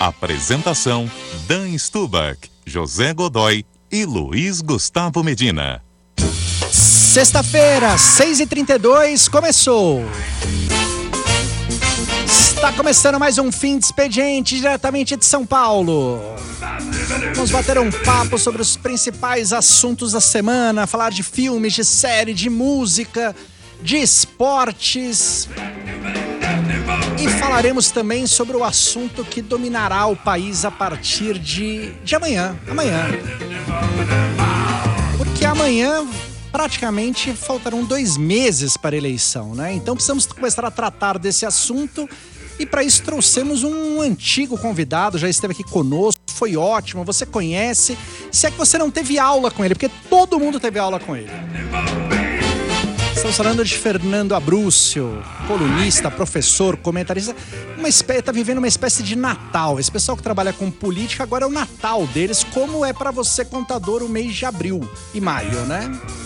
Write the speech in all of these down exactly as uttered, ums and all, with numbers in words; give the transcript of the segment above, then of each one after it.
Apresentação: Dan Stubach, José Godoy e Luiz Gustavo Medina. Sexta-feira, seis e trinta e dois, começou. Está começando mais um Fim de Expediente diretamente de São Paulo. Vamos bater um papo sobre os principais assuntos da semana, falar de filmes, de série, de música, de esportes. E falaremos também sobre o assunto que dominará o país a partir de, de amanhã. Amanhã. Porque amanhã praticamente faltarão dois meses para a eleição, né? Então precisamos começar a tratar desse assunto. E para isso trouxemos um antigo convidado, já esteve aqui conosco, foi ótimo, você conhece. Se é que você não teve aula com ele, porque todo mundo teve aula com ele. Estamos falando de Fernando Abrúcio, colunista, professor, comentarista. Uma espécie, tá vivendo uma espécie de Natal. Esse pessoal que trabalha com política, agora é o Natal deles, como é para você, contador, o mês de abril e maio, né?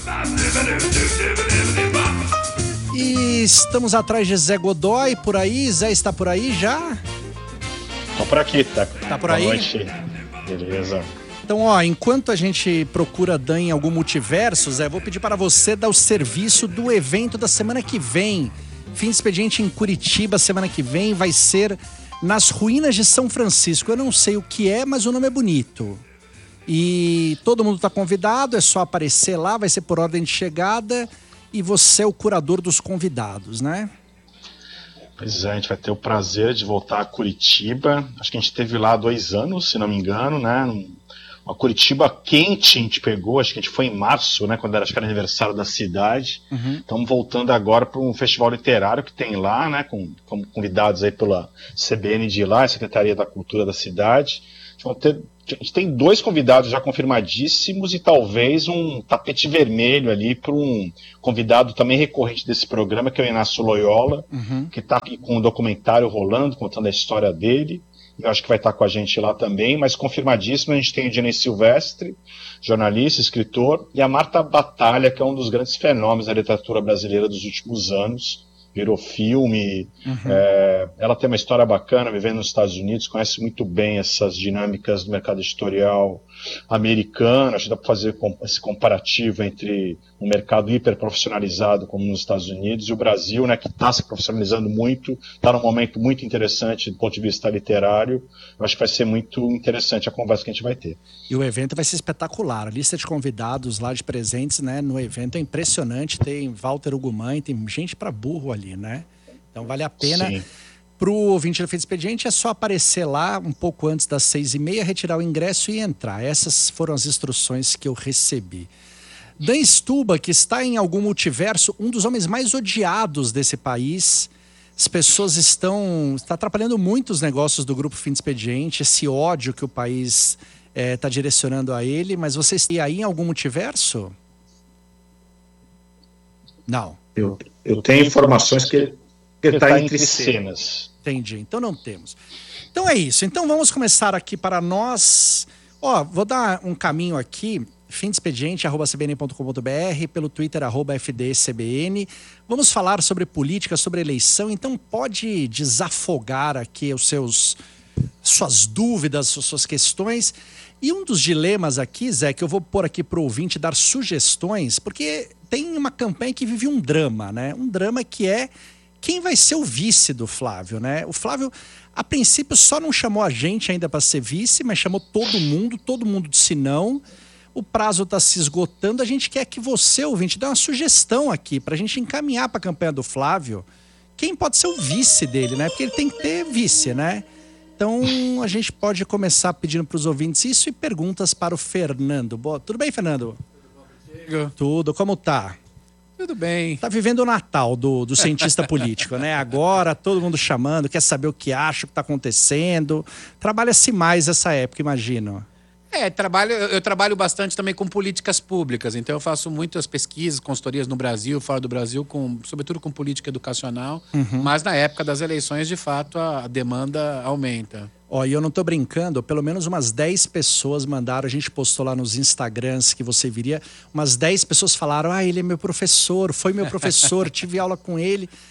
E estamos atrás de Zé Godoy, por aí. Zé está por aí já? Tô por aqui, tá? Tá por aí? Boa noite. Beleza. Então, ó, enquanto a gente procura Dan em algum multiverso, Zé, vou pedir para você dar o serviço do evento da semana que vem. Fim de Expediente em Curitiba, semana que vem, vai ser nas Ruínas de São Francisco. Eu não sei o que é, mas o nome é bonito. E todo mundo está convidado, é só aparecer lá, vai ser por ordem de chegada. E você é o curador dos convidados, né? Pois é, a gente vai ter o prazer de voltar a Curitiba. Acho que a gente esteve lá há dois anos, se não me engano, né? Uma Curitiba quente a gente pegou, acho que a gente foi em março, né? Quando era, acho que era aniversário da cidade. Uhum. Estamos voltando agora para um festival literário que tem lá, né? Com, com convidados aí pela C B N de lá, Secretaria da Cultura da cidade. A gente vai ter A gente tem dois convidados já confirmadíssimos e talvez um tapete vermelho ali para um convidado também recorrente desse programa, que é o Inácio Loyola, uhum. que está aqui com um documentário rolando, contando a história dele. Eu acho que vai estar com a gente lá também, mas confirmadíssimo a gente tem o Dinei Silvestre, jornalista, escritor, e a Marta Batalha, que é um dos grandes fenômenos da literatura brasileira dos últimos anos. Virou filme, uhum. é, ela tem uma história bacana, vivendo nos Estados Unidos, conhece muito bem essas dinâmicas do mercado editorial americano. Acho que dá para fazer esse comparativo entre um mercado hiperprofissionalizado como nos Estados Unidos e o Brasil, né, que está se profissionalizando muito, está num momento muito interessante do ponto de vista literário. Eu acho que vai ser muito interessante a conversa que a gente vai ter. E o evento vai ser espetacular, a lista de convidados lá de presentes, né, no evento é impressionante, tem Walter Ugumãe, tem gente para burro ali, né? Então vale a pena. Sim. Para o ouvinte do Fim de Expediente é só aparecer lá um pouco antes das seis e meia, retirar o ingresso e entrar. Essas foram as instruções que eu recebi. Dan Stubach, que está em algum multiverso, um dos homens mais odiados desse país. As pessoas estão... Está atrapalhando muito os negócios do Grupo Fim de Expediente, esse ódio que o país está é, direcionando a ele. Mas você está aí em algum multiverso? Não. Eu, eu tenho informações que ele está entre cenas. Entendi, então não temos. Então é isso, então vamos começar aqui para nós. Ó, vou dar um caminho aqui, fim de expediente, arroba c b n ponto com ponto b r, pelo Twitter, arroba f d c b n. Vamos falar sobre política, sobre eleição, então pode desafogar aqui os seus, suas dúvidas, suas questões. E um dos dilemas aqui, Zé, que eu vou pôr aqui para o ouvinte dar sugestões, porque tem uma campanha que vive um drama, né? Um drama que é quem vai ser o vice do Flávio, né? O Flávio, a princípio, só não chamou a gente ainda para ser vice, mas chamou todo mundo, todo mundo disse não. O prazo está se esgotando, a gente quer que você, ouvinte, dê uma sugestão aqui para a gente encaminhar para a campanha do Flávio quem pode ser o vice dele, né? Porque ele tem que ter vice, né? Então, a gente pode começar pedindo para os ouvintes isso e perguntas para o Fernando. Boa, tudo bem, Fernando? Tudo. Tudo, como tá? Tudo bem. Tá vivendo o Natal do, do cientista político, né? Agora, todo mundo chamando, quer saber o que acha, o que tá acontecendo. Trabalha-se mais essa época, imagino. É, trabalho, eu trabalho bastante também com políticas públicas, então eu faço muitas pesquisas, consultorias no Brasil, fora do Brasil, com, sobretudo com política educacional, uhum. Mas na época das eleições, de fato, a demanda aumenta. Ó, e eu não tô brincando, pelo menos umas dez pessoas mandaram, a gente postou lá nos Instagrams que você viria, umas dez pessoas falaram, ah, ele é meu professor, foi meu professor, tive aula com ele.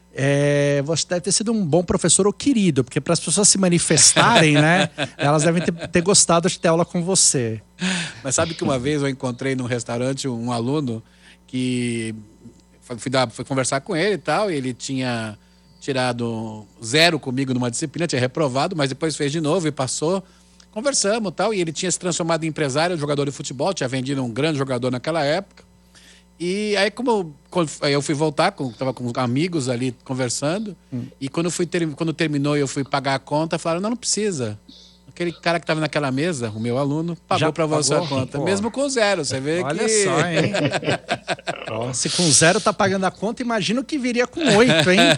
É, você deve ter sido um bom professor ou querido, porque para as pessoas se manifestarem, né, elas devem ter, ter gostado de ter aula com você. Mas sabe que uma vez eu encontrei num restaurante um aluno que fui, dar, fui conversar com ele e tal, e ele tinha tirado zero comigo numa disciplina, tinha reprovado, mas depois fez de novo e passou. Conversamos e tal, e ele tinha se transformado em empresário, jogador de futebol, tinha vendido um grande jogador naquela época. E aí, como eu, eu fui voltar, com, tava com amigos ali conversando, hum. e quando, fui ter, quando terminou e eu fui pagar a conta, falaram, não, não precisa. Aquele cara que estava naquela mesa, o meu aluno, pagou para você a conta. Pô. Mesmo com zero, você vê Olha que... só, hein? Se com zero tá pagando a conta, imagina o que viria com oito, hein?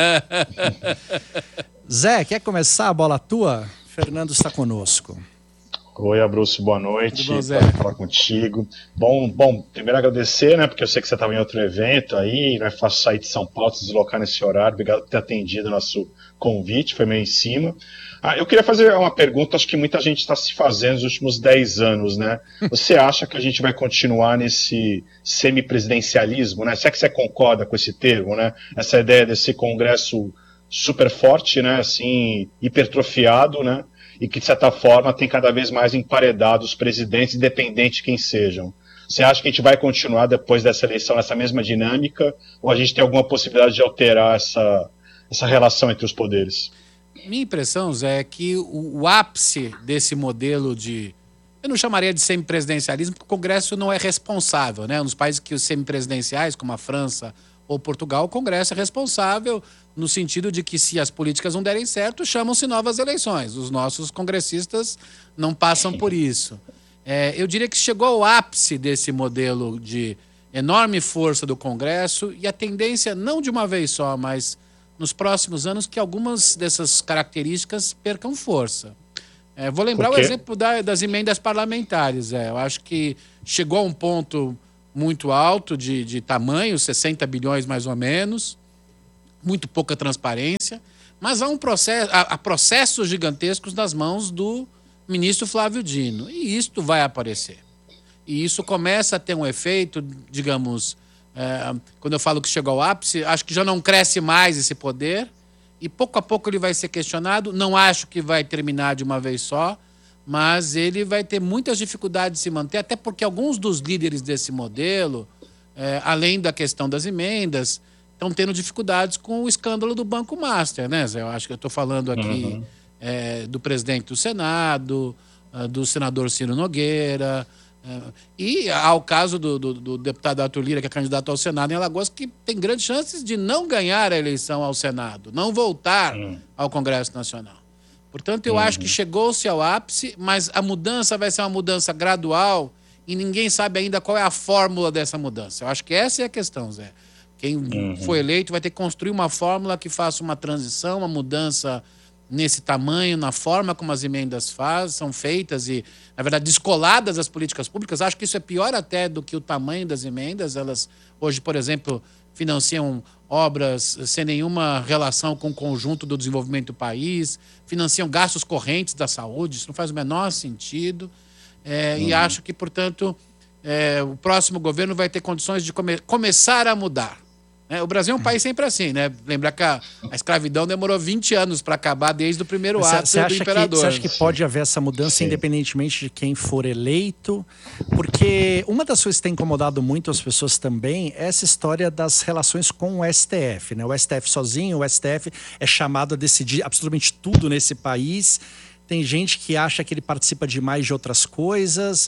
Zé, quer começar a bola tua? Fernando está conosco. Oi, Abrúcio, boa noite. Bom, Zé. Prazer falar contigo. Bom, bom, primeiro agradecer, né? Porque eu sei que você estava em outro evento aí, não é fácil sair de São Paulo, se deslocar nesse horário. Obrigado por ter atendido o nosso convite, foi meio em cima. Ah, eu queria fazer uma pergunta, acho que muita gente está se fazendo nos últimos dez anos, né? Você acha que a gente vai continuar nesse semipresidencialismo, né? Se é que você concorda com esse termo, né? Essa ideia desse congresso super forte, né? Assim, hipertrofiado, né? E que, de certa forma, tem cada vez mais emparedado os presidentes, independente de quem sejam. Você acha que a gente vai continuar depois dessa eleição nessa mesma dinâmica? Ou a gente tem alguma possibilidade de alterar essa, essa relação entre os poderes? Minha impressão, Zé, é que o, o ápice desse modelo de... Eu não chamaria de semipresidencialismo, porque o Congresso não é responsável, né? Nos países que os semipresidenciais, como a França ou Portugal, o Congresso é responsável no sentido de que, se as políticas não derem certo, chamam-se novas eleições. Os nossos congressistas não passam por isso. É, eu diria que chegou ao ápice desse modelo de enorme força do Congresso e a tendência, não de uma vez só, mas nos próximos anos, que algumas dessas características percam força. É, vou lembrar o exemplo da, das emendas parlamentares. É, eu acho que chegou a um ponto muito alto de, de tamanho, sessenta bilhões mais ou menos, muito pouca transparência, mas há, um processo, há, há processos gigantescos nas mãos do ministro Flávio Dino, e isto vai aparecer. E isso começa a ter um efeito, digamos, é, quando eu falo que chegou ao ápice, acho que já não cresce mais esse poder, e pouco a pouco ele vai ser questionado. Não acho que vai terminar de uma vez só, mas ele vai ter muitas dificuldades de se manter, até porque alguns dos líderes desse modelo, é, além da questão das emendas, estão tendo dificuldades com o escândalo do Banco Master, né, Zé? Eu acho que eu estou falando aqui uhum. é, do presidente do Senado, do senador Ciro Nogueira, é, e há o caso do, do, do deputado Arthur Lira, que é candidato ao Senado em Alagoas, que tem grandes chances de não ganhar a eleição ao Senado, não voltar uhum. ao Congresso Nacional. Portanto, eu uhum. acho que chegou-se ao ápice, mas a mudança vai ser uma mudança gradual e ninguém sabe ainda qual é a fórmula dessa mudança. Eu acho que essa é a questão, Zé. Quem uhum. for eleito vai ter que construir uma fórmula que faça uma transição, uma mudança nesse tamanho, na forma como as emendas faz, são feitas e, na verdade, descoladas das políticas públicas. Acho que isso é pior até do que o tamanho das emendas. Elas, hoje, por exemplo, financiam obras sem nenhuma relação com o conjunto do desenvolvimento do país, financiam gastos correntes da saúde, isso não faz o menor sentido. É, uhum. E acho que, portanto, é, o próximo governo vai ter condições de come- começar a mudar. É, o Brasil é um país sempre assim, né? Lembrar que a, a escravidão demorou vinte anos para acabar desde o primeiro Mas ato cê, cê do imperador. Você acha que pode haver essa mudança Sim. independentemente de quem for eleito? Porque uma das coisas que tem incomodado muito as pessoas também é essa história das relações com o S T F, né? O S T F sozinho, o S T F é chamado a decidir absolutamente tudo nesse país. Tem gente que acha que ele participa demais de outras coisas.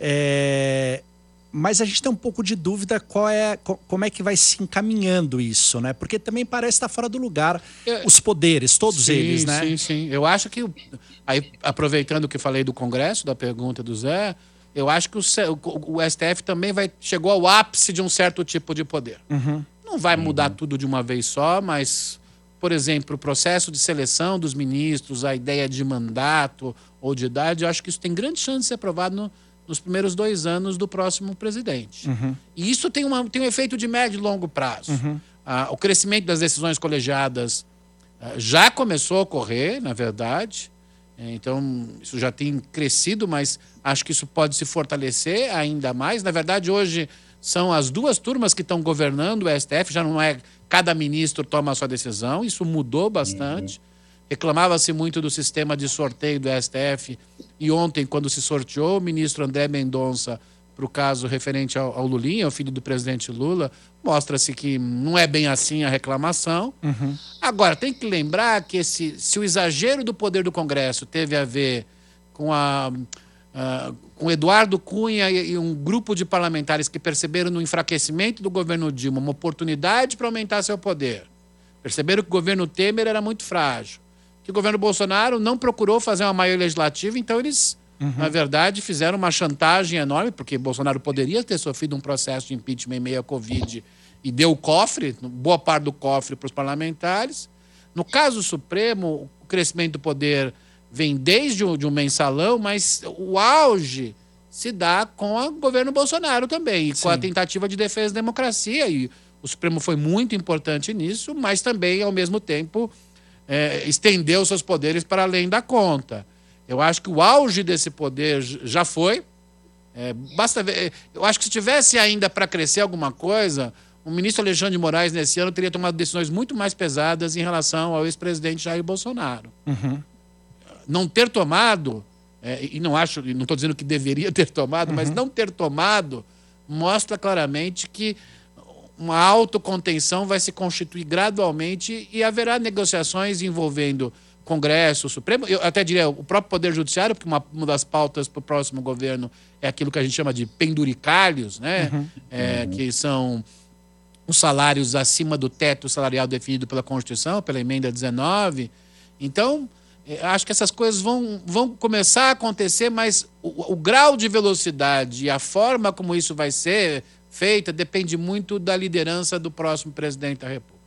É... Mas a gente tem um pouco de dúvida qual é, como é que vai se encaminhando isso, né? Porque também parece estar fora do lugar os poderes, todos sim, eles, né? Sim, sim. Eu acho que, aí, aproveitando o que falei do Congresso, da pergunta do Zé, eu acho que o, o, o S T F também vai, chegou ao ápice de um certo tipo de poder. Uhum. Não vai mudar uhum. tudo de uma vez só, mas, por exemplo, o processo de seleção dos ministros, a ideia de mandato ou de idade, eu acho que isso tem grande chance de ser aprovado no nos primeiros dois anos do próximo presidente. Uhum. E isso tem, uma, tem um efeito de médio e longo prazo. Uhum. Ah, o crescimento das decisões colegiadas ah, já começou a ocorrer, na verdade. Então, isso já tem crescido, mas acho que isso pode se fortalecer ainda mais. Na verdade, hoje, são as duas turmas que estão governando o S T F, já não é cada ministro toma a sua decisão, isso mudou bastante. Uhum. Reclamava-se muito do sistema de sorteio do S T F, e ontem, quando se sorteou o ministro André Mendonça para o caso referente ao, ao Lulinha, o filho do presidente Lula, mostra-se que não é bem assim a reclamação. Uhum. Agora, tem que lembrar que esse, se o exagero do poder do Congresso teve a ver com a... Uh, com Eduardo Cunha e, e um grupo de parlamentares que perceberam no enfraquecimento do governo Dilma uma oportunidade para aumentar seu poder. Perceberam que o governo Temer era muito frágil. Que o governo Bolsonaro não procurou fazer uma maioria legislativa, então eles, uhum. na verdade, fizeram uma chantagem enorme, porque Bolsonaro poderia ter sofrido um processo de impeachment em meio à Covid e deu o cofre, boa parte do cofre para os parlamentares. No caso Supremo, o crescimento do poder vem desde o, de um mensalão, mas o auge se dá com o governo Bolsonaro também, e Sim. com a tentativa de defesa da democracia. E o Supremo foi muito importante nisso, mas também, ao mesmo tempo, é, estendeu seus poderes para além da conta. Eu acho que o auge desse poder já foi. É, basta ver, eu acho que se tivesse ainda para crescer alguma coisa, o ministro Alexandre de Moraes, nesse ano, teria tomado decisões muito mais pesadas em relação ao ex-presidente Jair Bolsonaro. Uhum. Não ter tomado, é, e não acho, não estou dizendo que deveria ter tomado, uhum. mas não ter tomado mostra claramente que uma autocontenção vai se constituir gradualmente e haverá negociações envolvendo Congresso, Supremo, eu até diria o próprio Poder Judiciário, porque uma, uma das pautas para o próximo governo é aquilo que a gente chama de penduricalhos, né? Uhum. É, uhum. que são os salários acima do teto salarial definido pela Constituição, pela emenda dezenove. Então, acho que essas coisas vão, vão começar a acontecer, mas o, o grau de velocidade e a forma como isso vai ser feita depende muito da liderança do próximo presidente da República.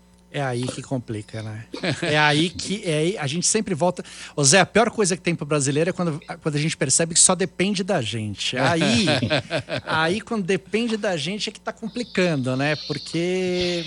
É aí que complica, né? É aí que é aí, a gente sempre volta... Ô Zé, a pior coisa que tem pro brasileiro é quando, quando a gente percebe que só depende da gente. Aí, aí quando depende da gente é que tá complicando, né? Porque...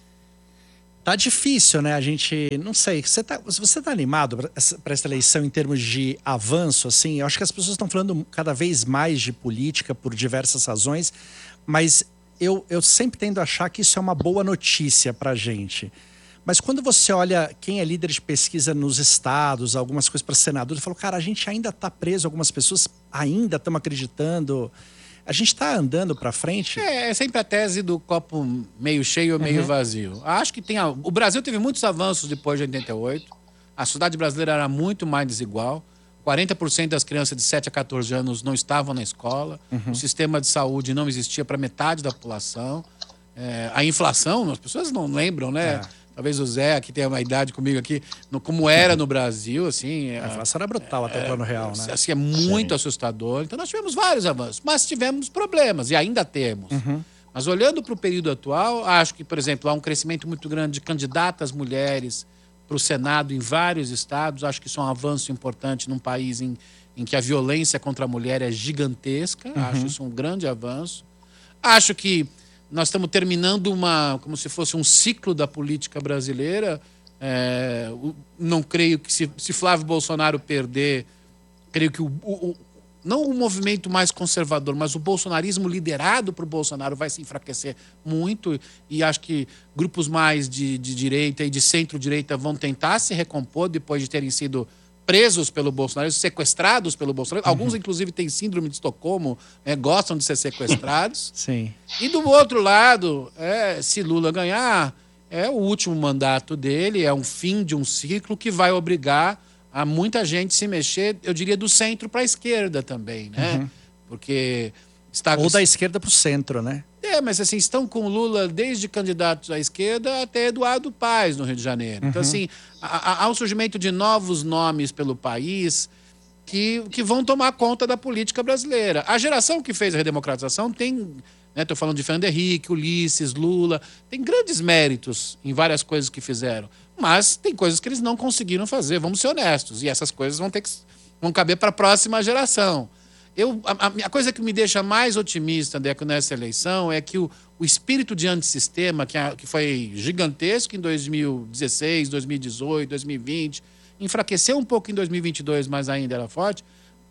Tá difícil, né? A gente... Não sei. Você tá, você tá animado para essa eleição em termos de avanço, assim? Eu acho que as pessoas estão falando cada vez mais de política por diversas razões, mas eu, eu sempre tendo a achar que isso é uma boa notícia pra gente. Mas quando você olha quem é líder de pesquisa nos estados, algumas coisas para senador, eu falo, cara, a gente ainda tá preso, algumas pessoas ainda estão acreditando... A gente está andando para frente? É, é sempre a tese do copo meio cheio ou meio uhum. vazio. Acho que tem... A... O Brasil teve muitos avanços depois de oitenta e oito. A sociedade brasileira era muito mais desigual. quarenta por cento das crianças de sete a quatorze anos não estavam na escola. Uhum. O sistema de saúde não existia para metade da população. É, a inflação, as pessoas não lembram, né? É. Talvez o Zé, que tem uma idade comigo aqui, no, como era no Brasil, assim... A inflação era brutal até o plano real, né? Assim, é muito Sim. assustador. Então nós tivemos vários avanços, mas tivemos problemas, e ainda temos. Uhum. Mas olhando para o período atual, acho que, por exemplo, há um crescimento muito grande de candidatas mulheres para o Senado em vários estados. Acho que isso é um avanço importante num país em, em que a violência contra a mulher é gigantesca. Uhum. Acho isso um grande avanço. Acho que nós estamos terminando uma, como se fosse um ciclo da política brasileira. É, não creio que se, se Flávio Bolsonaro perder, creio que o, o, não o movimento mais conservador, mas o bolsonarismo liderado por Bolsonaro vai se enfraquecer muito, e acho que grupos mais de, de direita e de centro-direita vão tentar se recompor depois de terem sido presos pelo Bolsonaro, sequestrados pelo Bolsonaro. Uhum. Alguns, inclusive, têm síndrome de Estocolmo, né, gostam de ser sequestrados. Sim. E do outro lado, é, se Lula ganhar, é o último mandato dele, é um fim de um ciclo que vai obrigar a muita gente se mexer, eu diria, do centro para a esquerda também, né? Uhum. Porque está... Ou da esquerda para o centro, né? É, mas assim, estão com Lula desde candidatos à esquerda até Eduardo Paes no Rio de Janeiro. Uhum. Então, assim, há, há um surgimento de novos nomes pelo país que, que vão tomar conta da política brasileira. A geração que fez a redemocratização tem... Estou falando de Fernando Henrique, Ulisses, Lula, tem grandes méritos em várias coisas que fizeram. Mas tem coisas que eles não conseguiram fazer, vamos ser honestos. E essas coisas vão ter que vão caber para a próxima geração. Eu, a, a coisa que me deixa mais otimista, Deco, nessa eleição é que o, o espírito de antissistema, que, a, que foi gigantesco em dois mil e dezesseis, dois mil e dezoito, dois mil e vinte, enfraqueceu um pouco em dois mil e vinte e dois, mas ainda era forte,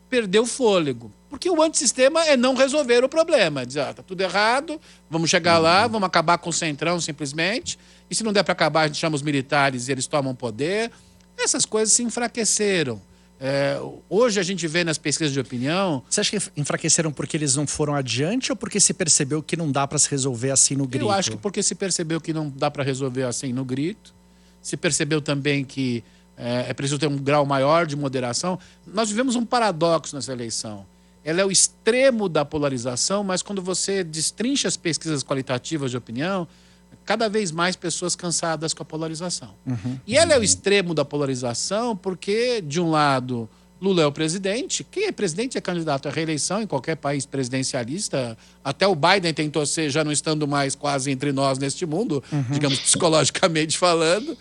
perdeu fôlego. Porque o antissistema é não resolver o problema. Dizer, ah, tá tudo errado, vamos chegar lá, vamos acabar com o Centrão simplesmente, e se não der para acabar, a gente chama os militares e eles tomam poder. Essas coisas se enfraqueceram. É, hoje a gente vê nas pesquisas de opinião... Você acha que enfraqueceram porque eles não foram adiante ou porque se percebeu que não dá para se resolver assim no grito? Eu acho que porque se percebeu que não dá para resolver assim no grito. Se percebeu também que é, é preciso ter um grau maior de moderação. Nós vivemos um paradoxo nessa eleição. Ela é o extremo da polarização, mas quando você destrincha as pesquisas qualitativas de opinião, cada vez mais pessoas cansadas com a polarização. Uhum. E ela é o extremo da polarização porque, de um lado, Lula é o presidente. Quem é presidente é candidato à reeleição em qualquer país presidencialista. Até o Biden tentou ser, já não estando mais quase entre nós neste mundo, uhum. digamos, psicologicamente falando.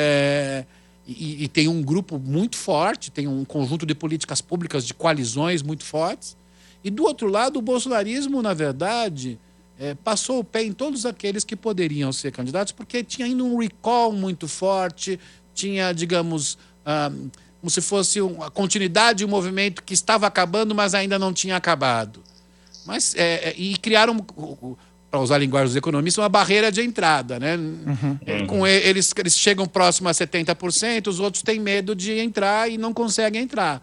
É, e, e tem um grupo muito forte, tem um conjunto de políticas públicas, de coalizões muito fortes. E, do outro lado, o bolsonarismo, na verdade... É, passou o pé em todos aqueles que poderiam ser candidatos, porque tinha ainda um recall muito forte, tinha, digamos, ah, como se fosse uma continuidade de um movimento que estava acabando, mas ainda não tinha acabado. Mas, é, e criaram, para usar a linguagem dos economistas, uma barreira de entrada. Né? Uhum. É, com eles, eles chegam próximo a setenta por cento, os outros têm medo de entrar e não conseguem entrar.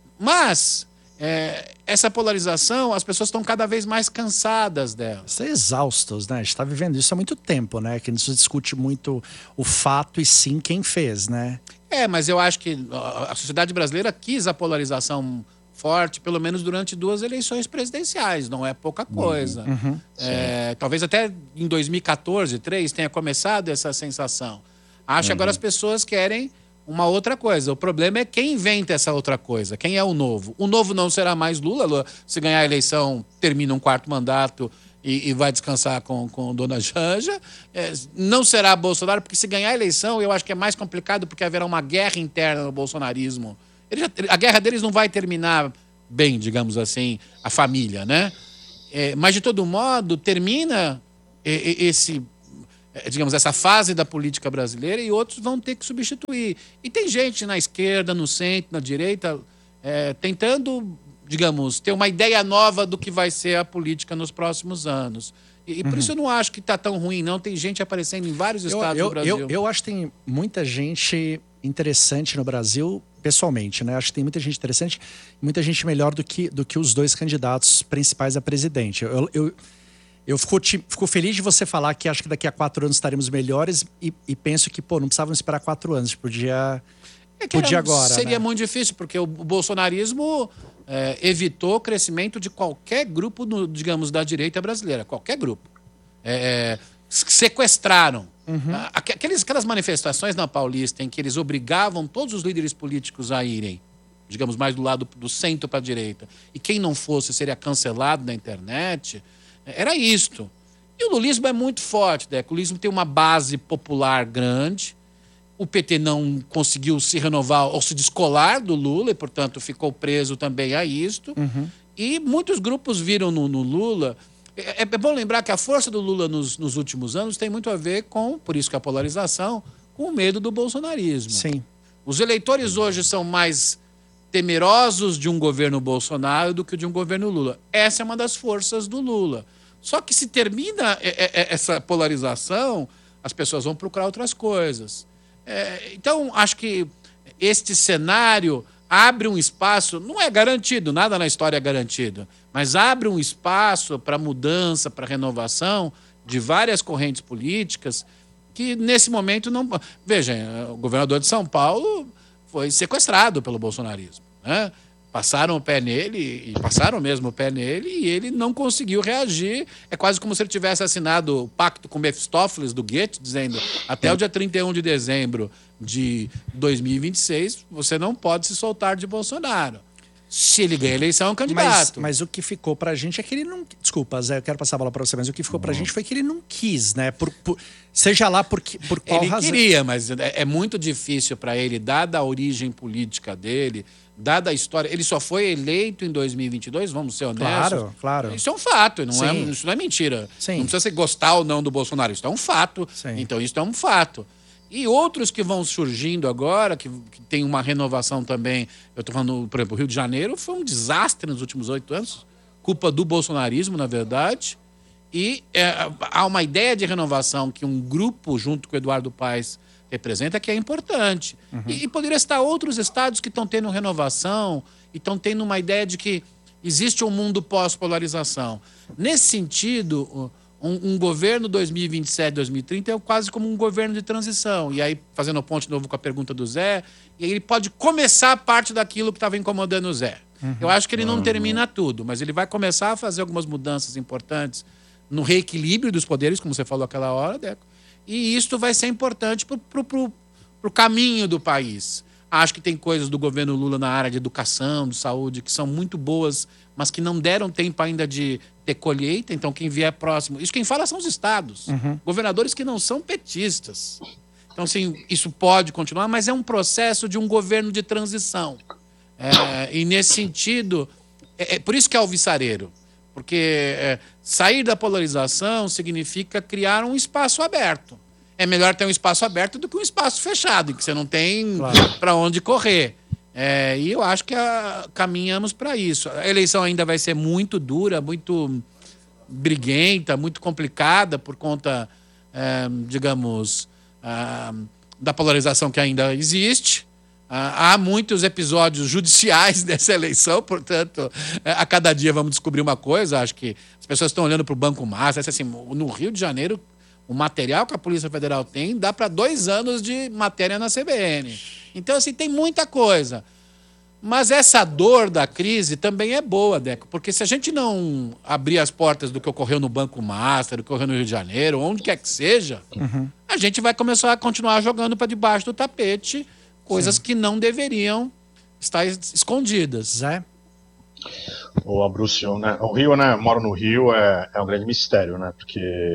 Mas... É, essa polarização, as pessoas estão cada vez mais cansadas dela. Estão exaustos, né? A gente está vivendo isso há muito tempo, né? Que não se discute muito o fato e sim quem fez, né? É, mas eu acho que a sociedade brasileira quis a polarização forte, pelo menos durante duas eleições presidenciais. Não é pouca coisa. Uhum. É, talvez até em dois mil e quatorze, dois mil e treze, tenha começado essa sensação. Acho que uhum. agora as pessoas querem... uma outra coisa. O problema é quem inventa essa outra coisa. Quem é o novo? O novo não será mais Lula. Lula se ganhar a eleição, termina um quarto mandato e, e vai descansar com, com Dona Janja. É, não será Bolsonaro, porque se ganhar a eleição, eu acho que é mais complicado, porque haverá uma guerra interna no bolsonarismo. Ele já, a guerra deles não vai terminar bem, digamos assim, a família, né? É, mas, de todo modo, termina esse... digamos, essa fase da política brasileira, e outros vão ter que substituir. E tem gente na esquerda, no centro, na direita, é, tentando, digamos, ter uma ideia nova do que vai ser a política nos próximos anos. E, e por uhum. isso eu não acho que está tão ruim, não. Tem gente aparecendo em vários estados eu, eu, do Brasil. Eu, eu acho que tem muita gente interessante no Brasil, pessoalmente, né? Acho que tem muita gente interessante, muita gente melhor do que, do que os dois candidatos principais a presidente. Eu... eu Eu fico, fico feliz de você falar que acho que daqui a quatro anos estaremos melhores e, e penso que, pô, não precisávamos esperar quatro anos, podia, é que podia era, agora. Seria né? muito difícil, porque o bolsonarismo é, evitou o crescimento de qualquer grupo, no, digamos, da direita brasileira, qualquer grupo. É, sequestraram. Uhum. Aqueles, aquelas manifestações na Paulista em que eles obrigavam todos os líderes políticos a irem, digamos, mais do lado do centro para a direita, e quem não fosse seria cancelado na internet... Era isto. E o lulismo é muito forte, né? O lulismo tem uma base popular grande. O P T não conseguiu se renovar ou se descolar do Lula e, portanto, ficou preso também a isto. Uhum. E muitos grupos viram no, no Lula... É, é bom lembrar que a força do Lula nos, nos últimos anos tem muito a ver com, por isso que a polarização, com o medo do bolsonarismo. Sim. Os eleitores hoje são mais temerosos de um governo Bolsonaro do que de um governo Lula. Essa é uma das forças do Lula. Só que se termina essa polarização, as pessoas vão procurar outras coisas. É, então, acho que este cenário abre um espaço, não é garantido, nada na história é garantido, mas abre um espaço para mudança, para renovação de várias correntes políticas que, nesse momento, não... Vejam, o governador de São Paulo foi sequestrado pelo bolsonarismo, né? Passaram o pé nele, e passaram mesmo o pé nele, e ele não conseguiu reagir. É quase como se ele tivesse assinado o pacto com Mefistófeles do Goethe, dizendo até o dia trinta e um de dezembro de dois mil e vinte e seis, você não pode se soltar de Bolsonaro. Se ele ganha a eleição, é um candidato. Mas, mas o que ficou pra gente é que ele não... Desculpa, Zé, eu quero passar a bola pra você, mas o que ficou pra gente foi que ele não quis, né? Por, por, seja lá por, por qual ele razão. Ele queria, mas é, é muito difícil para ele, dada a origem política dele, dada a história... Ele só foi eleito em dois mil e vinte e dois, vamos ser honestos. Claro, claro. Isso é um fato, não é, isso não é mentira. Sim. Não precisa você gostar ou não do Bolsonaro, isso é um fato. Sim. Então isso é um fato. E outros que vão surgindo agora, que, que tem uma renovação também. Eu estou falando, por exemplo, o Rio de Janeiro foi um desastre nos últimos oito anos, culpa do bolsonarismo, na verdade. E é, há uma ideia de renovação que um grupo, junto com o Eduardo Paes, representa, que é importante. Uhum. E, e poderia estar outros estados que estão tendo renovação e estão tendo uma ideia de que existe um mundo pós-polarização. Nesse sentido, um, um governo dois mil e vinte e sete, dois mil e trinta é quase como um governo de transição. E aí, fazendo ponte novo com a pergunta do Zé, e aí ele pode começar parte daquilo que estava incomodando o Zé. Uhum. Eu acho que ele não uhum. termina tudo, mas ele vai começar a fazer algumas mudanças importantes no reequilíbrio dos poderes, como você falou aquela hora, Deco. E isso vai ser importante para o caminho do país. Acho que tem coisas do governo Lula na área de educação, de saúde, que são muito boas, mas que não deram tempo ainda de ter colheita. Então, quem vier próximo... Isso quem fala são os estados. Uhum. Governadores que não são petistas. Então, assim, isso pode continuar, mas é um processo de um governo de transição. É, e, nesse sentido, é, é por isso que é alvissareiro. Porque é, sair da polarização significa criar um espaço aberto. É melhor ter um espaço aberto do que um espaço fechado, em que você não tem claro. para onde correr. É, e eu acho que a, caminhamos para isso. A eleição ainda vai ser muito dura, muito briguenta, muito complicada por conta, é, digamos, a, da polarização que ainda existe. Há muitos episódios judiciais dessa eleição, portanto, a cada dia vamos descobrir uma coisa. Acho que as pessoas estão olhando para o Banco Master. Assim, no Rio de Janeiro, o material que a Polícia Federal tem dá para dois anos de matéria na C B N. Então, assim, tem muita coisa. Mas essa dor da crise também é boa, Deco, porque se a gente não abrir as portas do que ocorreu no Banco Master, do que ocorreu no Rio de Janeiro, onde quer que seja, uhum. a gente vai começar a continuar jogando para debaixo do tapete coisas Sim. que não deveriam estar escondidas. Zé? O Abrúcio, né? O Rio, né? Eu moro no Rio, é, é um grande mistério, né? Porque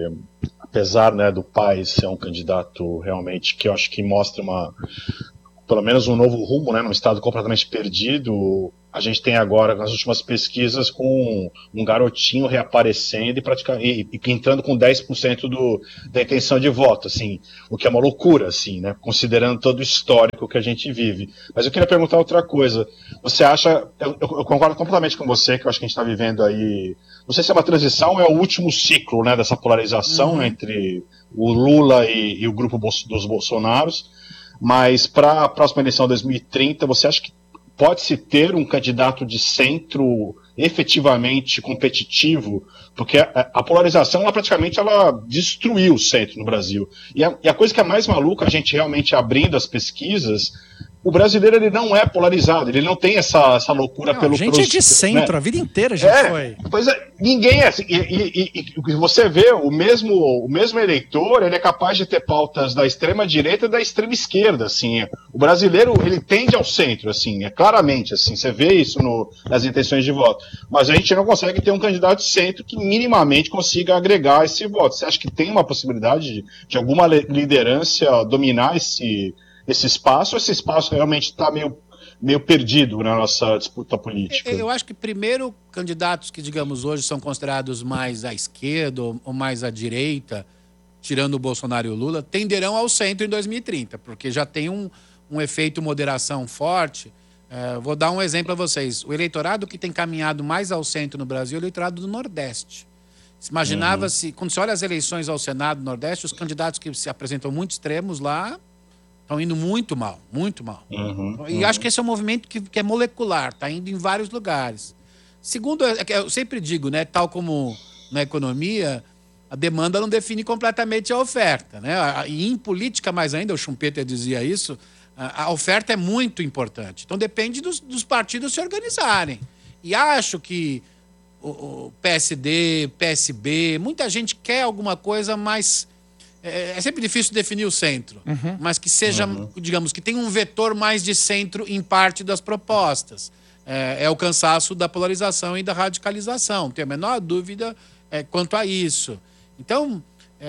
apesar, né, do Paes ser um candidato realmente que eu acho que mostra uma, pelo menos um novo rumo, né? Num estado completamente perdido, a gente tem agora, nas últimas pesquisas, com um garotinho reaparecendo e, praticamente, e, e entrando com dez por cento do, da intenção de voto, assim, o que é uma loucura, assim, né, considerando todo o histórico que a gente vive. Mas eu queria perguntar outra coisa. Você acha, eu, eu concordo completamente com você, que eu acho que a gente está vivendo aí, não sei se é uma transição ou é o último ciclo, né, dessa polarização uhum. entre o Lula e, e o grupo dos Bolsonaros, mas para a próxima eleição dois mil e trinta, você acha que pode-se ter um candidato de centro efetivamente competitivo? Porque a, a polarização, ela praticamente ela destruiu o centro no Brasil. E a, e a coisa que é mais maluca, a gente realmente abrindo as pesquisas, o brasileiro ele não é polarizado, ele não tem essa, essa loucura não, pelo... A gente pelos, é de centro, né? A vida inteira a gente é, foi. Pois é, ninguém é assim. E, e, e, e você vê, o mesmo, o mesmo eleitor, ele é capaz de ter pautas da extrema-direita e da extrema-esquerda, assim. O brasileiro, ele tende ao centro, assim, é claramente, assim, você vê isso no, nas intenções de voto. Mas a gente não consegue ter um candidato de centro que minimamente consiga agregar esse voto. Você acha que tem uma possibilidade de, de alguma liderança dominar esse... esse espaço, esse espaço realmente está meio, meio perdido na nossa disputa política? Eu acho que, primeiro, candidatos que, digamos, hoje são considerados mais à esquerda ou mais à direita, tirando o Bolsonaro e o Lula, tenderão ao centro em dois mil e trinta, porque já tem um, um efeito moderação forte. É, vou dar um exemplo a vocês. O eleitorado que tem caminhado mais ao centro no Brasil é o eleitorado do Nordeste. Se imaginava-se, uhum. quando se olha as eleições ao Senado do Nordeste, os candidatos que se apresentam muito extremos lá estão indo muito mal, muito mal. Uhum, e uhum. acho que esse é um movimento que, que é molecular, está indo em vários lugares. Segundo, eu sempre digo, né, tal como na economia, a demanda não define completamente a oferta, né? E em política mais ainda, o Schumpeter dizia isso, a oferta é muito importante. Então depende dos, dos partidos se organizarem. E acho que o, o P S D, P S B, muita gente quer alguma coisa mais... É sempre difícil definir o centro, uhum. mas que seja, uhum. digamos, que tenha um vetor mais de centro em parte das propostas. É, é o cansaço da polarização e da radicalização. Não tenho a menor dúvida é, quanto a isso. Então,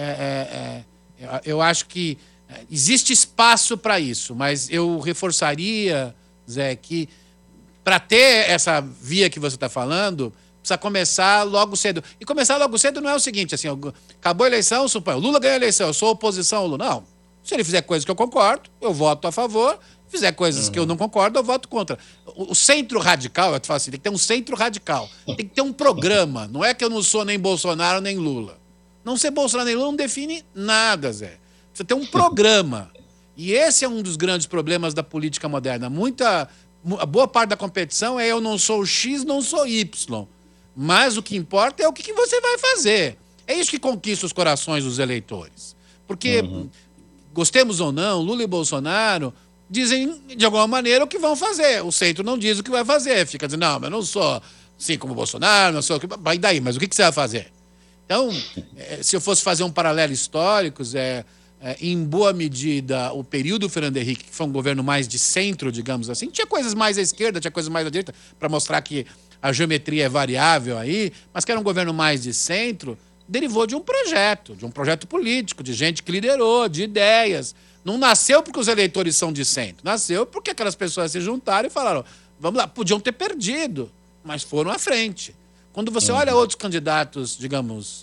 é, é, é, eu acho que existe espaço para isso, mas eu reforçaria, Zé, que para ter essa via que você está falando... precisa começar logo cedo. E começar logo cedo não é o seguinte, assim, acabou a eleição, suponho, o Lula ganhou a eleição, eu sou oposição ao Lula. Não, Se ele fizer coisas que eu concordo, eu voto a favor. Se fizer coisas uhum. que eu não concordo, eu voto contra. O, o centro radical, eu te falo assim, tem que ter um centro radical. Tem que ter um programa. Não é que eu não sou nem Bolsonaro nem Lula. Não ser Bolsonaro nem Lula não define nada, Zé. Precisa ter um programa. E esse é um dos grandes problemas da política moderna. Muita, a boa parte da competição é eu não sou X, não sou Y. Mas o que importa é o que, que você vai fazer. É isso que conquista os corações dos eleitores. Porque, uhum. gostemos ou não, Lula e Bolsonaro dizem, de alguma maneira, o que vão fazer. O centro não diz o que vai fazer. Fica dizendo, não, mas eu não sou assim como o Bolsonaro, não sou... Vai daí, mas o que, que você vai fazer? Então, é, se eu fosse fazer um paralelo histórico, é, é, em boa medida, o período Fernando Henrique, que foi um governo mais de centro, digamos assim, tinha coisas mais à esquerda, tinha coisas mais à direita, para mostrar que a geometria é variável aí, mas que era um governo mais de centro, derivou de um projeto, de um projeto político, de gente que liderou, de ideias. Não nasceu porque os eleitores são de centro, nasceu porque aquelas pessoas se juntaram e falaram, vamos lá, podiam ter perdido, mas foram à frente. Quando você olha outros candidatos, digamos,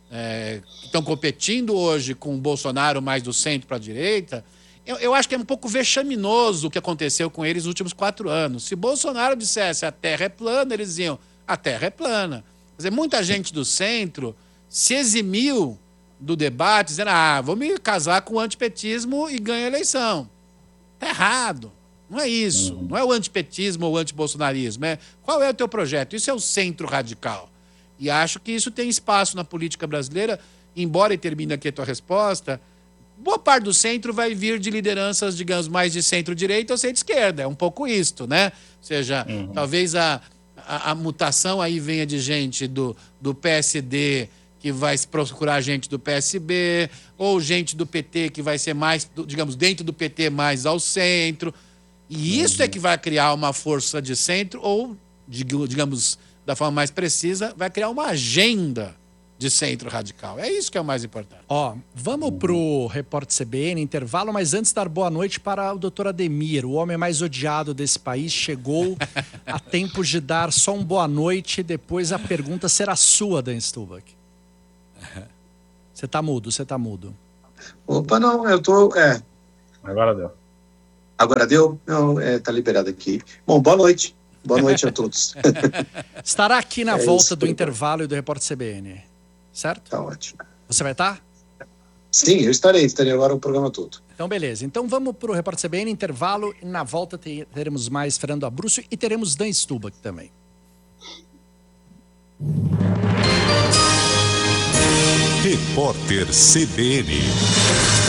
é, que estão competindo hoje com o Bolsonaro mais do centro para a direita, eu, eu acho que é um pouco vexaminoso o que aconteceu com eles nos últimos quatro anos. Se Bolsonaro dissesse a terra é plana, eles diziam a terra é plana. Quer dizer, muita gente do centro se eximiu do debate, dizendo, ah, vou me casar com o antipetismo e ganho a eleição. Tá errado. Não é isso. Uhum. Não é o antipetismo ou o antibolsonarismo. É qual é o teu projeto? Isso é o centro radical. E acho que isso tem espaço na política brasileira, embora, e termine aqui a tua resposta, boa parte do centro vai vir de lideranças, digamos, mais de centro-direita ou centro-esquerda. É um pouco isto, né? Ou seja, uhum. talvez a, a, a mutação aí venha de gente do, do P S D que vai procurar gente do P S B, ou gente do P T que vai ser mais, digamos, dentro do P T mais ao centro. E isso é que vai criar uma força de centro, ou, digamos, da forma mais precisa, vai criar uma agenda de centro radical. É isso que é o mais importante. Ó, vamos pro Repórter C B N, intervalo, mas antes dar boa noite para o doutor Ademir, o homem mais odiado desse país, chegou a tempo de dar só um boa noite, depois a pergunta será sua, Dan Stubach. Você tá mudo, você tá mudo. Opa, não, eu tô... É. Agora deu. Agora deu? Não, é, tá liberado aqui. Bom, boa noite. Boa noite a todos. Estará aqui na é volta isso, do intervalo e do Repórter C B N, certo? Tá ótimo. Você vai estar? Sim, eu estarei. Estarei agora o programa todo. Então, beleza. Então, vamos pro Repórter C B N, intervalo, e na volta teremos mais Fernando Abruzzo e teremos Dan Stubach também. Repórter C B N.